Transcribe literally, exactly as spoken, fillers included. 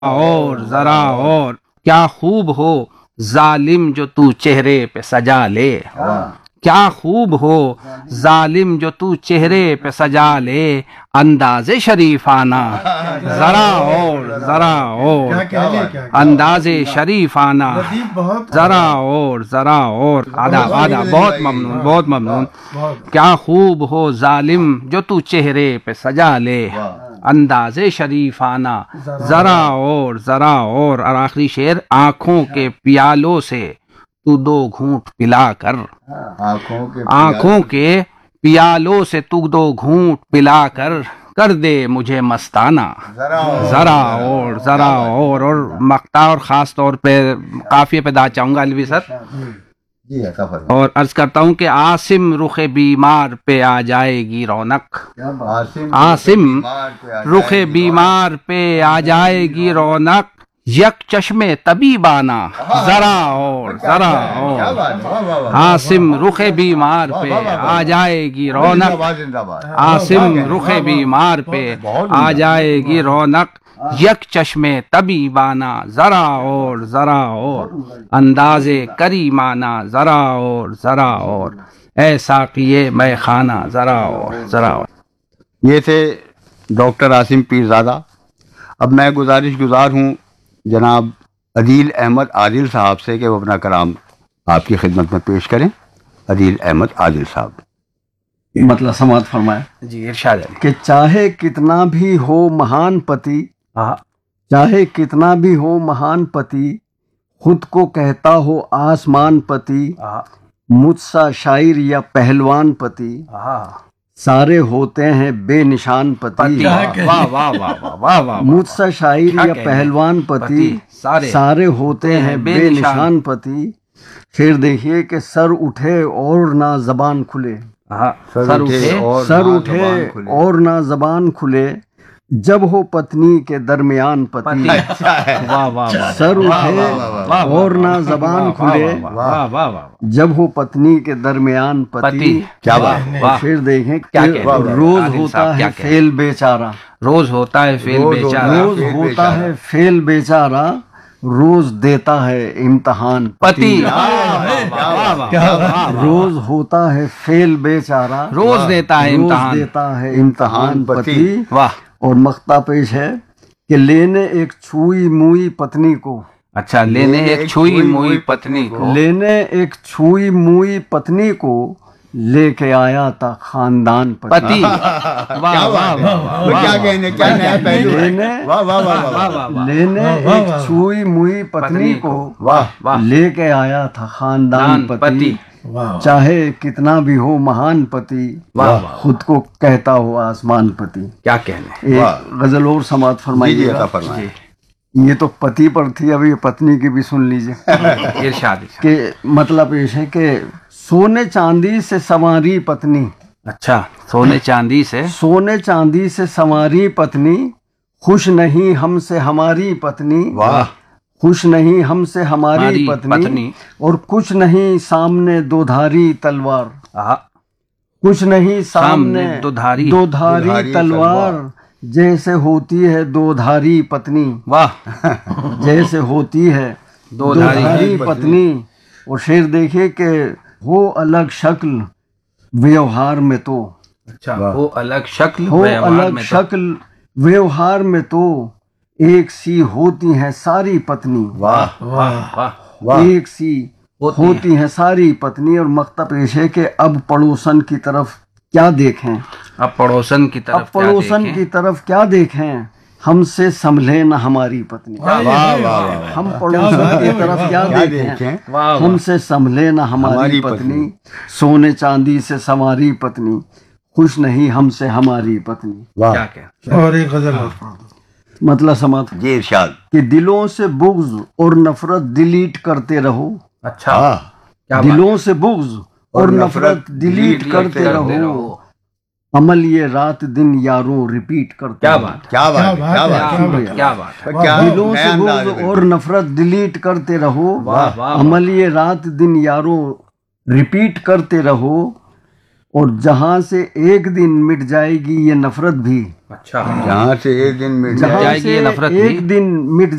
और जरा और क्या खूब हो जालिम जो तू चेहरे पे सजा ले, क्या खूब हो जालिम जो तू चेहरे पे सजा ले, अंदाज़े शरीफाना जरा और जरा और अंदाज़े शरीफाना जरा और जरा और आधा आधा बहुत ममनून बहुत ममनून। क्या खूब हो जालिम जो तू चेहरे पे सजा ले, अंदाज़े शरीफाना जरा और जरा और। और आखिरी शेर, आंखों के प्यालों से तू दो घूंट पिला कर, आंखों के आंखों के पियालों से तू दो घूंट पिला कर, कर दे मुझे मस्ताना जरा और जरा और। और मक्ता और ख़ास तौर पे काफ़िए पे दा चाहूँगा अलवी सर, और अर्ज करता हूँ कि आसिम रुखे बीमार पे आ जाएगी रौनक, आसिम रुखे बीमार पे आ जाएगी रौनक, यक चश्मे तबीबाना जरा और जरा और। आसिम रुखे बीमार पे आ जाएगी रौनक, आसिम रुखे बीमार पे आ जाएगी रौनक, यक चश्मे तबीबाना जरा और जरा और, अंदाज़े करीमाना जरा और जरा और, ऐसा किए मैं खाना जरा और जरा और। ये थे डॉक्टर आसिम पीरज़ादा। अब मैं गुजारिश गुजार हूँ जनाब अदील अहमद आदिल साहब से कि वो अपना कलाम आपकी खिदमत में पेश करें। अदील अहमद आदिल साहब मतलब समात फरमाए जी, इरशाद है कि चाहे कितना भी हो महान पति, चाहे कितना भी हो महान पति, खुद को कहता हो आसमान पति, मुझसा शायर या पहलवान पति, सारे होते हैं बेनिशान पति। वाह वाह वाह वाह वाह। मुझसा शायर या पहलवान पति, सारे सारे होते हैं बेनिशान पति। फिर देखिए कि सर उठे और ना जबान खुले, सर उठे और सर उठे और ना जबान खुले, जब हो पत्नी के दरमियान पति। वाह वाह। सर उठे और ना जबान खुले, जब हो पत्नी के दरमियान पति। क्या बात। फिर देखें क्या रोज होता है फेल बेचारा, रोज होता है फेल बेचारा, रोज होता है फेल बेचारा, रोज देता है इम्तहान पति। रोज होता है फेल बेचारा, रोज देता है इम्तहान, देता है इम्तहान पति। वाह। और मख्ता पेश है कि लेने एक छुई मुई पत्नी को, अच्छा लेने एक छुई मुई पत्नी को, लेने एक छुई मुई पत्नी को, लेके आया था खानदान पति। वाह वाह वाह। क्या कहने क्या नया पहलू है। लेने वाह वाह वाह। लेने एक छुई मुई पत्नी को, वाह, लेके आया था खानदान पति। चाहे कितना भी हो महान पति, खुद को कहता हो आसमान पति। क्या कहने। एक गजल और समात फरमाइएगा। ये तो पति पर थी, अभी पत्नी की भी सुन लीजिए। इरशाद के मतलब पेश है कि सोने चांदी से संवारी पत्नी, अच्छा सोने चांदी से, सोने चांदी से संवारी पत्नी, खुश नहीं हमसे हमारी पत्नी। वाह। खुश नहीं हमसे हमारी पत्नी, पत्नी, और कुछ नहीं सामने दोधारी तलवार, कुछ नहीं सामने दोधारी दोधारी तलवार, जैसे होती है दोधारी पत्नी। वाह। जैसे होती है दोधारी पत्नी। और शेर देखिए कि हो अलग शक्ल व्यवहार में तो, अच्छा हो अलग शक्ल हो अलग शक्ल व्यवहार में तो, एक सी होती है सारी पत्नी। वाह वाह वाह। एक सी होती, होती है सारी पत्नी। और मख्ता पेश है कि अब पड़ोसन की तरफ क्या देखें, अब पड़ोसन की तरफ अब पड़ोसन की तरफ क्या देखें, हमसे संभले न हमारी पत्नी। वाह वाह। हम पड़ोसन की तरफ क्या देखें, हमसे संभले न हमारी पत्नी। सोने चांदी से संवारी पत्नी, खुश नहीं हमसे हमारी पत्नी। वाह। और एक गजल मतलब समात जी इरशाद कि दिलों से बुग़्ज़ और नफरत डिलीट करते रहो। अच्छा दिलों से बुग़्ज़ और नफरत डिलीट करते रहो, अमल ये रात दिन यारों रिपीट करते। क्या बात। क्या बात क्या बात क्या बात। दिलों से बुग़्ज़ और नफरत डिलीट करते रहो, अमल ये रात दिन यारों रिपीट करते रहो, और जहाँ से एक दिन मिट जाएगी ये नफरत भी। अच्छा, जहाँ से एक दिन मिट जहाँ जाएगी ये से नफरत भी। एक दिन मिट